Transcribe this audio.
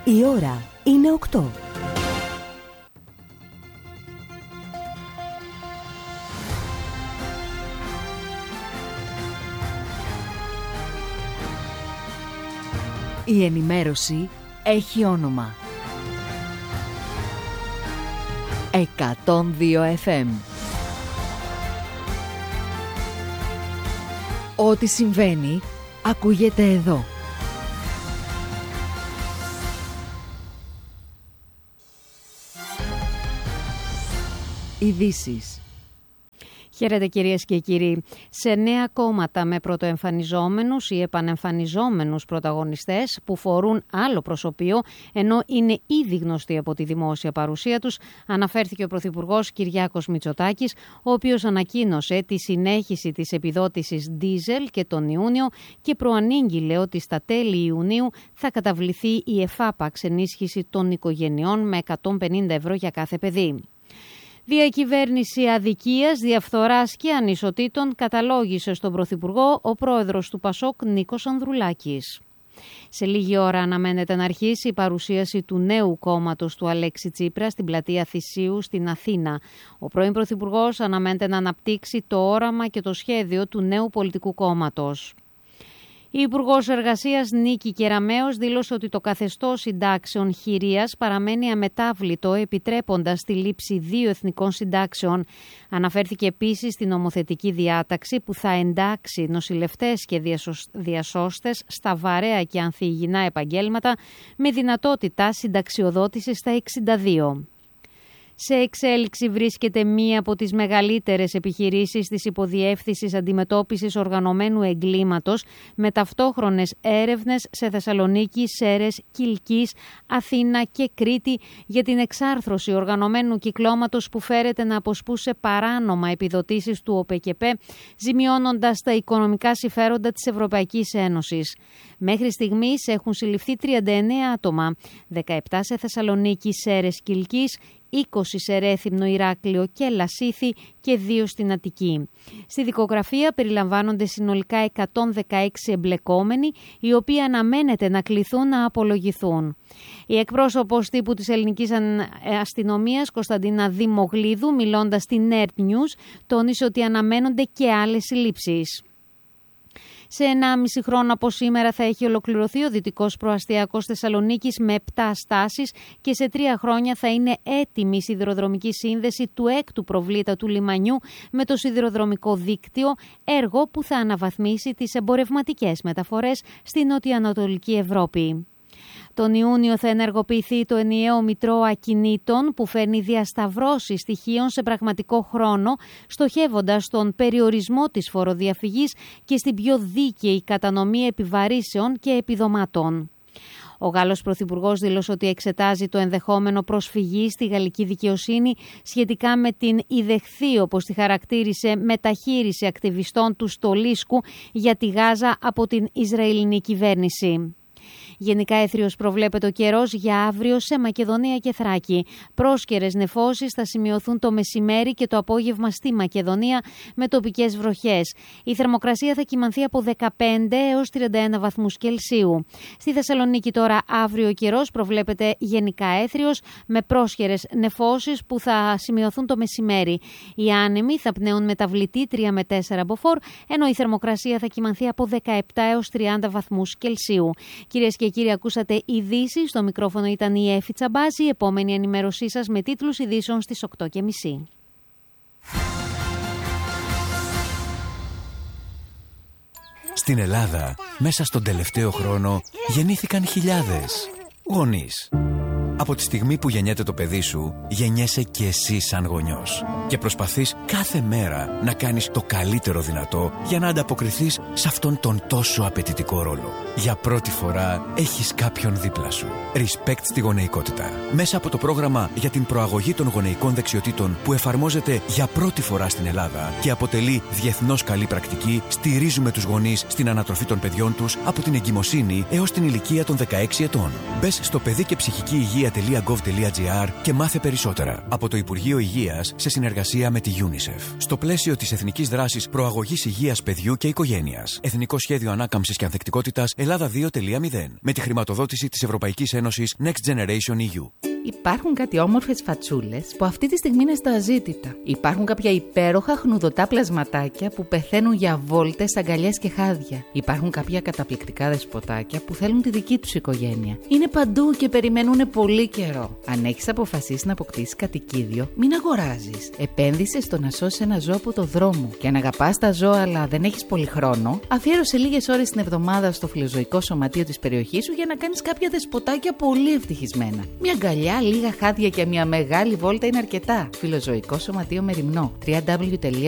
Η ώρα είναι 8. Η ενημέρωση έχει όνομα. 102 FM. Ό,τι συμβαίνει, ακούγεται εδώ. Ειδήσεις. Χαίρετε κυρίες και κύριοι. Σε νέα κόμματα με πρωτοεμφανιζόμενους ή επανεμφανιζόμενους πρωταγωνιστές που φορούν άλλο προσωπείο ενώ είναι ήδη γνωστοί από τη δημόσια παρουσία τους, αναφέρθηκε ο Πρωθυπουργός Κυριάκος Μητσοτάκης, ο οποίος ανακοίνωσε τη συνέχιση της επιδότησης ντίζελ και τον Ιούνιο και προανήγγειλε ότι στα τέλη Ιουνίου θα καταβληθεί η εφάπαξ ενίσχυση των οικογενειών με 150 ευρώ για κάθε παιδί. Διακυβέρνηση αδικίας, διαφθοράς και ανισοτήτων καταλόγησε στον Πρωθυπουργό ο πρόεδρος του ΠΑΣΟΚ Νίκος Ανδρουλάκης. Σε λίγη ώρα αναμένεται να αρχίσει η παρουσίαση του νέου κόμματος του Αλέξη Τσίπρα στην πλατεία Θησίου στην Αθήνα. Ο πρώην Πρωθυπουργός αναμένεται να αναπτύξει το όραμα και το σχέδιο του νέου πολιτικού κόμματος. Η Υπουργός Εργασίας Νίκη Κεραμέως δήλωσε ότι το καθεστώς συντάξεων χειρίας παραμένει αμετάβλητο, επιτρέποντας τη λήψη 2 εθνικών συντάξεων. Αναφέρθηκε επίσης στην νομοθετική διάταξη που θα εντάξει νοσηλευτές και διασώστες στα βαρέα και ανθυγιεινά επαγγέλματα με δυνατότητα συνταξιοδότησης στα 62. Σε εξέλιξη βρίσκεται μία από τις μεγαλύτερες επιχειρήσεις της υποδιεύθυνσης αντιμετώπισης οργανωμένου εγκλήματος με ταυτόχρονες έρευνες σε Θεσσαλονίκη, Σέρρες, Κιλκής, Αθήνα και Κρήτη για την εξάρθρωση οργανωμένου κυκλώματος που φέρεται να αποσπούσε παράνομα επιδοτήσεις του ΟΠΕΚΕΠΕ, ζημιώνοντας τα οικονομικά συμφέροντα της Ευρωπαϊκής Ένωσης. Μέχρι στιγμής έχουν συλληφθεί 39 άτομα, 17 σε Θεσσαλονίκη, Σέρρες, Κιλκής, 20 σε Ρέθυμνο, Ηράκλειο και Λασίθι και 2 στην Αττική. Στη δικογραφία περιλαμβάνονται συνολικά 116 εμπλεκόμενοι, οι οποίοι αναμένεται να κληθούν να απολογηθούν. Η εκπρόσωπος τύπου της ελληνικής αστυνομίας, Κωνσταντίνα Δημογλίδου, μιλώντας στην Earth News, τόνισε ότι αναμένονται και άλλες συλλήψεις. Σε 1,5 χρόνο από σήμερα θα έχει ολοκληρωθεί ο Δυτικός Προαστιακός Θεσσαλονίκης με 7 στάσεις και σε 3 χρόνια θα είναι έτοιμη η σιδηροδρομική σύνδεση του 6ου προβλήτατου λιμανιού με το σιδηροδρομικό δίκτυο, έργο που θα αναβαθμίσει τις εμπορευματικές μεταφορές στη νοτιοανατολική Ευρώπη. Τον Ιούνιο θα ενεργοποιηθεί το ενιαίο Μητρό Ακινήτων που φέρνει διασταυρώσεις στοιχείων σε πραγματικό χρόνο, στοχεύοντας τον περιορισμό της φοροδιαφυγής και στην πιο δίκαιη κατανομή επιβαρύσεων και επιδομάτων. Ο Γάλλος Πρωθυπουργός δήλωσε ότι εξετάζει το ενδεχόμενο προσφυγή στη γαλλική δικαιοσύνη σχετικά με την ιδεχθή, όπως τη χαρακτήρισε, μεταχείριση ακτιβιστών του Στολίσκου για τη Γάζα από την Ισραηλινή κυβέρνηση. Γενικά έθριος προβλέπεται ο καιρός για αύριο σε Μακεδονία και Θράκη. Πρόσκαιρες νεφώσεις θα σημειωθούν το μεσημέρι και το απόγευμα στη Μακεδονία με τοπικές βροχές. Η θερμοκρασία θα κυμανθεί από 15 έως 31 βαθμούς Κελσίου. Στη Θεσσαλονίκη τώρα αύριο ο καιρός προβλέπεται γενικά έθριος με πρόσκαιρες νεφώσεις που θα σημειωθούν το μεσημέρι. Οι άνεμοι θα πνέουν μεταβλητή 3 με 4 μποφόρ, ενώ η θερμοκρασία θα κυμανθεί από 17 έως 30 βαθμούς Κελσίου. Κυρίες και κύριοι, ακούσατε ειδήσεις. Στο μικρόφωνο ήταν η Έφη Τσαμπάζη. Η επόμενη ενημέρωσή σας με τίτλους ειδήσεων στις 8:30. Στην Ελλάδα, μέσα στον τελευταίο χρόνο, γεννήθηκαν χιλιάδες γονείς. Από τη στιγμή που γεννιέται το παιδί σου, γεννιέσαι και εσύ σαν γονιός. Και προσπαθείς κάθε μέρα να κάνεις το καλύτερο δυνατό για να ανταποκριθείς σε αυτόν τον τόσο απαιτητικό ρόλο. Για πρώτη φορά έχεις κάποιον δίπλα σου. Respect στη γονεϊκότητα. Μέσα από το πρόγραμμα για την προαγωγή των γονεϊκών δεξιοτήτων που εφαρμόζεται για πρώτη φορά στην Ελλάδα και αποτελεί διεθνώς καλή πρακτική, στηρίζουμε τους γονείς στην ανατροφή των παιδιών τους από την εγκυμοσύνη έως την ηλικία των 16 ετών. Μπες στο παιδικεψυχικηυγεία.gov.gr και μάθε περισσότερα από το Υπουργείο Υγείας σε συνεργασία με τη UNICEF. Στο πλαίσιο της Εθνικής Δράσης Προαγωγής Υγείας Παιδιού και Οικογένειας. Εθνικό Σχέδιο Ανάκαμψης και Ανθεκτικότητας Ελλάδα 2.0. Με τη χρηματοδότηση της Ευρωπαϊκής Ένωσης Next Generation EU. Υπάρχουν κάτι όμορφες φατσούλες που αυτή τη στιγμή είναι στα αζήτητα. Υπάρχουν κάποια υπέροχα χνουδωτά πλασματάκια που πεθαίνουν για βόλτες, αγκαλιές και χάδια. Υπάρχουν κάποια καταπληκτικά δεσποτάκια που θέλουν τη δική τους οικογένεια. Είναι παντού και περιμένουν πολύ καιρό. Αν έχεις αποφασίσει να αποκτήσεις κατοικίδιο, μην αγοράζεις. Επένδυσε στο να σώσεις ένα ζώο από το δρόμο. Και αν αγαπάς τα ζώα αλλά δεν έχεις πολύ χρόνο, αφιέρωσε λίγες ώρες την εβδομάδα στο φιλοζωικό σωματείο της περιοχής σου για να κάνεις κάποια δεσποτάκια πολύ ευτυχισμένα. Μια αγκαλιά, λίγα χάδια και μια μεγάλη βόλτα είναι αρκετά. Φιλοζωικό Σωματείο Μεριμνό. www.